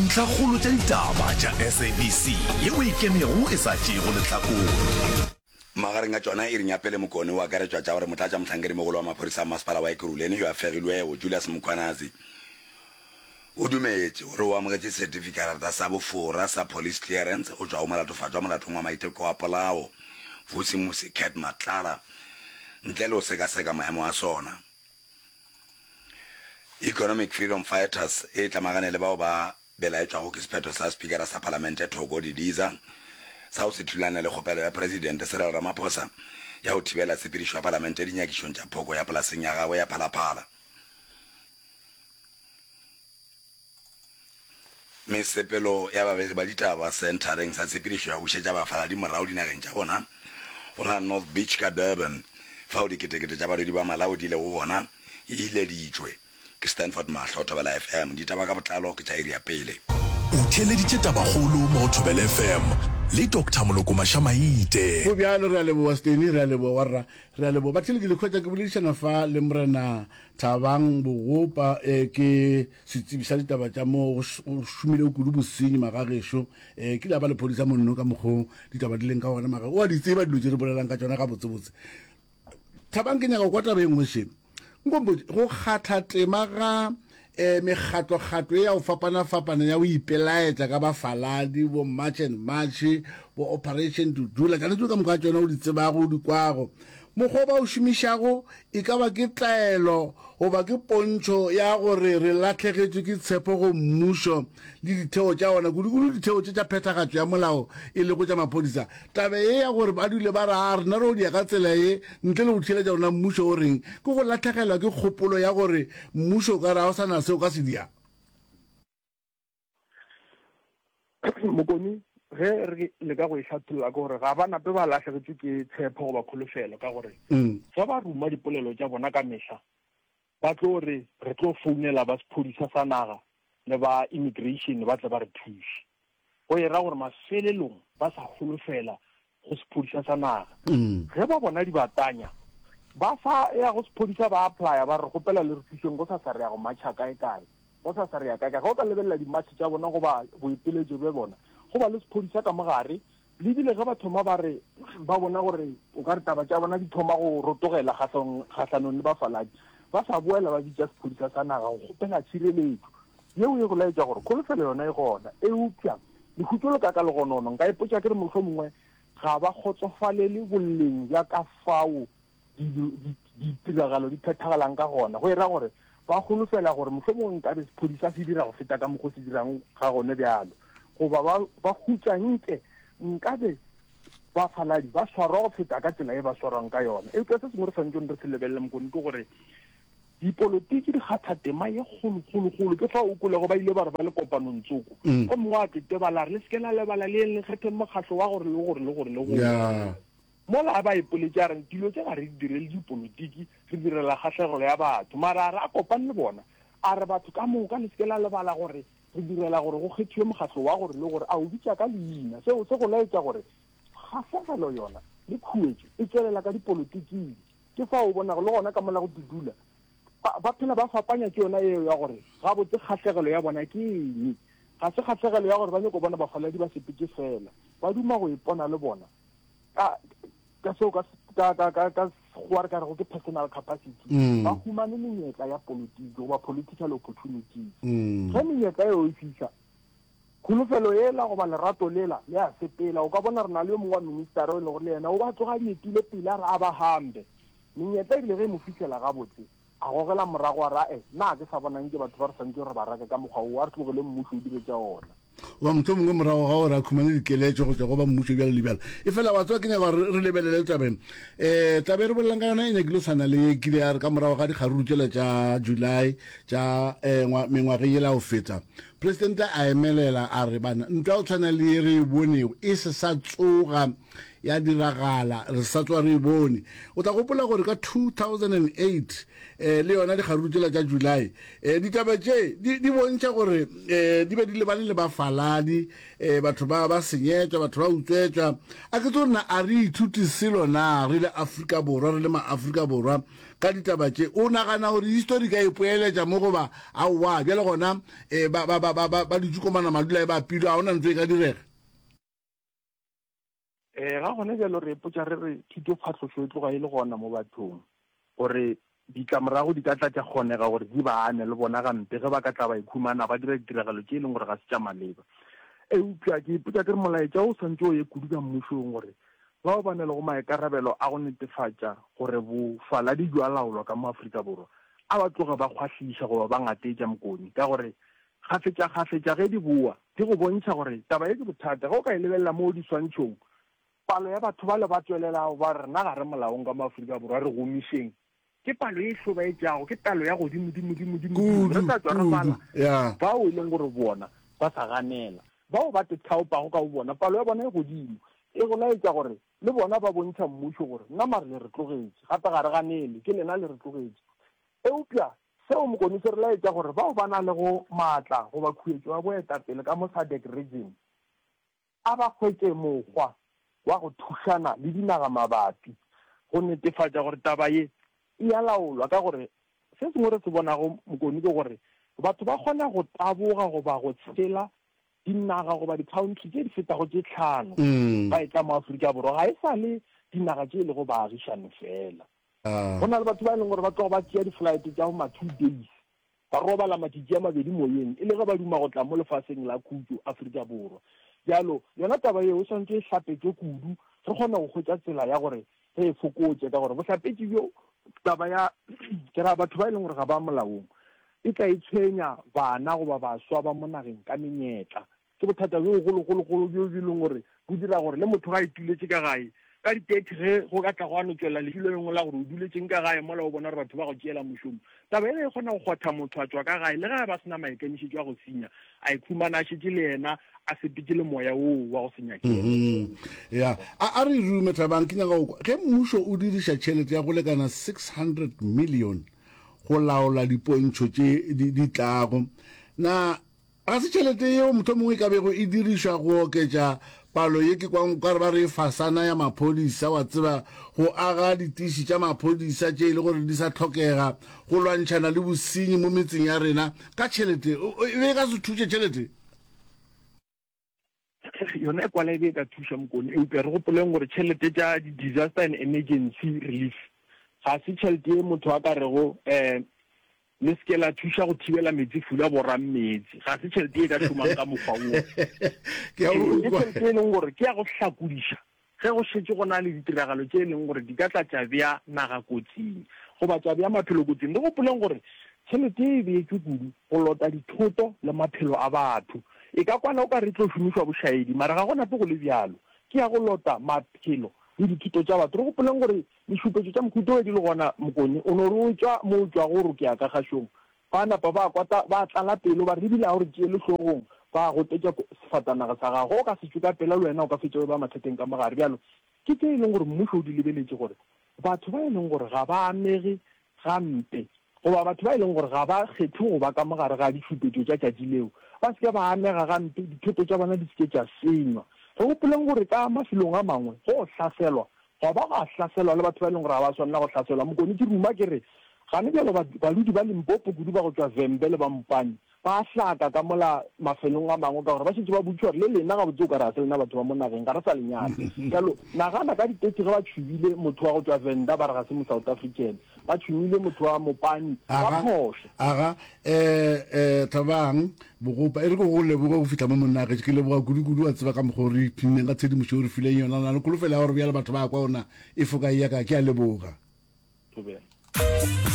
dintlhakgolo tša ditaba tša SABC yeo e kemego e sa tšego lehlakore magareng a tsona e re nyapele mokone wa karetswa tša gore motlatša motlhankedi mogolo wa maphodisa a masepala wa Ekurhuleni yo a fegilwego Julius Mkhwanazi o dumetše gore o amogetše certificate sa bofora sa police clearance o tšwa go molatofatšwa molatong wa maiteko wa polao Vusimusi Cat Matlala ntle le o sekaseka maemo a sona. Economic Freedom Fighters e tlamagane le bao ba belaetšwago ke sephetho sa speakera sa palamente Thoko Didiza sa go se thulane le kgopelo ya president Cyril Ramaphosa ya go thibela tshepedišo ya palamente dinyakišong tša phoko ya polaseng ya gagwe ya Phalaphala. Mesepelo ya babedi ba ditaba centereng sa tshepedišo ya go bušetša bafaladi morago dinageng tša bona go na North Beach ka Durban fao diketekete tša badudi ba Malawi di le go bona e ile ditšwe ke Stanford Mahlo Thobela FM ditaba ka botlalo ke tša iri ya pele. o theleditše tabakgolo mo Thobela FM le Dr. Moloko Mashamaite go bjalo re a leboa Steny re a leboa warra re a leboa ba tšheledi le khwetša ke boledišana fa le morena Thabang Bogopa ke setsebi sa ditaba tša mo go šomile o kudu bosenyi magagešo ke la ba lephodisa monno ka mokgo ditaba di leng ka gona maga o a di tseba dilo tše re bolelang ka tšona ga botsebotse. Thabang ke nyaka go kwa taba e nngwe šeng go kgatha tema ga mekgatlo-kgatlo ya go fapana-fapana ya go ipelaetša ka bafaladi bo March and March bo Operation Dudula ka netso ka moka tšona o di tsebago o di kwago mokgwa ba o šomišago e ka ba ke tlaelo goba ke pontšho ya gore re latlhegetswe ke tshepo go mmušo le ditheo tša ona kudu ditheo tša phethagatšo ya molao e le go tša maphodisa tabe e ya gore ba dule ba ra rena re o dia ka tsela ye ntle le go thiletša ona mmušo o reng ke go latlhegelwa ke kgopolo ya gore mmušo ka re ga o sana seo ka se dia mokoni ge re le ka go itlhatholola ke gore ga ba nape ba latlhegetswe ke tshepo goba kgolofelo ka gore fa ba ruma dipolelo tša bona ka mehla ba tlo re re tlo founela ba sephodisa sa naga le ba immigration ba tle ba re thuše go era gore mafelelong ba sa golofela go sephodisa sa naga ge ba bona di batanya ba fa ya go sephodisa ba applya ba re gopela le re thušeng go sa re ya go matšha kae go sa re ya kae ga o ka lebelela dimatšhe tša bona goba boipeletšo bja bona go ba le sephodisa ka mogare le bile ge ba thoma ba re ba bona gore o ka re taba tša bona di thoma go rotogela kgatlhanong le bafaladi ba sa boela ba bitša sephodisa sa naga go gopela tšhireletšo yeo e go laetša gore kgolofelo yona e gona e upša lekhutso le ka ka legonono nka ipotša ke re motlho mongwe ga ba kgotsofalele boleng ja ka fao ditiragalo di phethagalang ka gona go era gore ba golofela gore motlho mongwe nka re sephodisa se dira go feta ka mokgwa se dirang ga gone bjalo goba ba khutšanke nkabe bafaladi ba swarwa go feta ka tsela e ba swarwang ka yona e ka se sengwe re tshwanetseng re se lebelele mokone ke gore dipolotiki di kgatha tema ye kgolo ke fa o kolego ba ile ba re ba le kopanong tsoko go mongwe a tetebala re le seke la lebala le le kgetheng mokgatlho wa gore le mola a ba ipoletše a reng dilo tse ga re di direle dipolotiki re direla kgatlhegelo ya batho mara a re a kopane le bona a re batho ka moka le seke la lebala gore re direla gore go kgethiwe mokgatlho wa gore le gore a o bitša ka leina seo se go laetša gore kgatlhegelo yona le khuetšo e tswelela ka dipolotiking ke fa o bona le gona ka mola go dudula ba phela ba fapanya ke yona eo ya gore ga botse kgatlhegelo ya bona ke eng ga se kgatlhegelo ya gore ba nyako bona bafaladi ba sepetse fela ba duma go ipona le bona ka seo ka go re ka re go ke personal capacity ba humane menyetla ya politiki goba political opportunities ge menyetla eo e fitlha kgolofelo ela goba lerato lela le a sepela o ka bona re na le yo mongwe wa minister o le gore le yena o ba tloga dietile pele a re a ba hambe menyetla ebile ge e mo fitlhela gabotse a gogela morago a ra nna ke sa bonang ke batho ba re santse re ba raka ka mokgwa o a re tlogele mmušo o dire tša ona wa motho mongwe morago ga gore a khumane dikeletšo go tšwa go ba mmušo bjalo le bjalo e fela wa tswa ke nyaka re lebelele tabeng tabe re bolelang ka yona e nyakile o tshwana le kile ya re ka morago ga dikgaruru tšela tša July tša mengwageng yela go feta presidente a emelela a re bana ntwa o tshwana le re bonego e se sa tsoga ya diragala re sa tswa re bone o tla gopola gore ka 2008 le yona dikgaruru tšela tša July ditaba tše di bontšha gore di be di lebane le bafaladi batho ba senyetšwa batho ba utswetšwa a ke tse gorena a re ithuti selo na re le Afrika Borwa re le ma-Afrika Borwa ka ditaba tše o nagana gore history ka e poeletša mo goba aowa bjale gona ba ditsukomana madula e ba pilo a ona ntse e ka direga ga gone jalo re ipotsa re re thutophatlhoso e tloga e le gona mo bathong gore ditlamorago di ka tla tša kgonega gore di baane le bona gampe ge ba ka tla ba ikhumana ba dira ditiragalo tše e leng gore ga se tša maleba eupša ke ipotsa ke re molaetša o santse o ye kudu ka mmusong gore bao ba ne le go maikarabelo a go netefatša gore bofaladi jwa laolwa ka mo Aforika Borwa a ba tloga ba kgwahliša goba ba ngatetša mokoni ka gore kgafetša ge di boa di go bontšha gore taba e ke bothata ge o ka e lebelela mo diswantšhong palo ya batho ba le ba tswelelago ba re nna ga re molaong ka mo Aforika Borwa re gomišeng ke palo e hlobaetšago ke talo ya godimo re sa tswa re bala bao e leng gore bona ba sa ganela bao ba te thaopago ka bo bona palo ya bona e godimo e go laetša gore le bona ba bontšha mmušo gore nna mare le re tlogetše gape ga re ganele ke lena le re tlogetše eupša seo mokoni se re laetša gore bao ba na le go maatla go ba khuetšo wa boetapele ka mo SADC region a ba hwetše mokgwa wa go thušana le dinaga mabapi go netefatša gore taba ye e a laolwa ka gore se sengwe re se bonago mokoni ke gore batho ba kgona go taboga goba go tshela dinaga goba di-country tše di fetago tše tlhano ba e tla mo Aforika Borwa ga e sa le dinaga tše e le go baagišane fela go na le batho ba e leng gore ba tloga ba tšea di-flight tša go 2 days ba robala matšatši a mabedi moyeng e le ge ba duma go tla mo lefatsheng la khutso Aforika Borwa jalo yona taba eo o swantse e hlapetšwe kudu re kgona go hwetša tsela ya gore re e fokotše ka gore bohlapetši bjo taba ya ke ra batho ba e leng gore ga ba molaong e tla itshwenya bana goba baswa ba mo nageng ka menyetla ke bothata bjo bogologologolo bjo e leng gore bo dira gore le motho ga ituletše ka gae ka ditete ge go ka tla go anotswela lefilo lengwe la gore o duletseng ka gae mola o bona gore batho ba go tšeela mošomo taba ene e kgona go kgwatha motho a tswa ka gae le ge ba sena maikemišetšo a go senya a ikhumana a šetse le yena a sepetse le moya woo wa go senyakela ya a re rume Thabang ke nyaka ge mmušo o diriša tšhelete ya go lekana 600 million go laola dipontšho tše di tlago na ga se tšhelete yeo motho mongwe ka bego e dirišwa go oketša palo ye ke kwang ka re ba re fasana ya maphodisa wa tseba go aga ditiši tša maphodisa tše e le gore di sa tlhokega go lwantšhana le bosenyi mo metseng ya rena ka tšhelete e be ka se thuše tšhelete yona e kwala ebe e ka thuša mokone eupša re gopoleng gore tšhelete tša disaster and emergency relief ga se tšhelete e motho a ka rego le seke la thuša go thibela metsi fula borang metsi ga se tšhelete e ka šomang ka mokgwa wo tšhelete e leng gore ke ya go hlakodiša ge go šetse go na le ditiragalo tše e leng gore di ka tla tša bja naga kotsing goba tša bja maphelo kotsing le gopoleng gore tšhelete e beetswe kudu go lota dithoto le maphelo a batho e ka kwana o ka re tlo šomišwa bošaedi mara ga go nape go le bjalo ke ya go lota maphelo le dithuto tša batho re gopoleng gore mešupetšo tša mokhuto e di le gona mokone o no re o tšwa mo o tšwa gore ke ya ka kgašong ba napa ba tlala pelo ba re ebile a gore tšee le hlogong ba gotetša sefatanaga sa gago o ka se tšwe ka pela le wena o ka fetša ba mathateng ka mogare bjalo ke tše e leng gore mmušo o di lebeletše gore batho ba e leng gore ga ba amege gampe goba batho ba e leng gore ga ba kgethe go ba ka mogare ga ditšupetšo tša tšatši leo ba seke ba amega gampe dithoto tša bona di seke tša senywa re gopoleng gore ka mafelong a mangwe go hlaselwa go ba ga hlaselwa le batho ba e leng gore ga ba tshwanela go hlaselwa mokone ke ruma ke re gane bjalo balodi ba Limpopo kudu ba go tswa Vembe le ba Mpane ba hlaka ka mola mafelong a mangwe ka gore ba šetse ba butšwa le lena ga botse o ka re a se lena batho ba mo nageng ga re sa lenyana jalo nagana ka ditete ge ba tšhubile motho wa go tswa Venda ba re ga se mo South African ba tšhumile motho wa Mopane ba phosha aga Thabang bogopa e re go leboga go fihla mo monnagetse ke leboga kudu-kudu a tseba ka mokgwa gore phinneng ka tshedimošo o re fileng yona na le kolofela ya gore bjale batho ba kwa ona e foka e yaka ke a leboga